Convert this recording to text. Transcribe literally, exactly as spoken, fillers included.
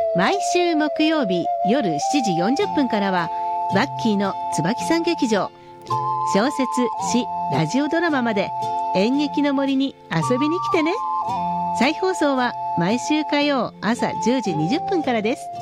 毎週木曜日夜しちじよんじゅっぷんからはバッキーの椿さん劇場、小説、詩、ラジオドラマまで演劇の森に遊びに来てね。再放送は毎週火曜朝じゅうじにじゅっぷんからです。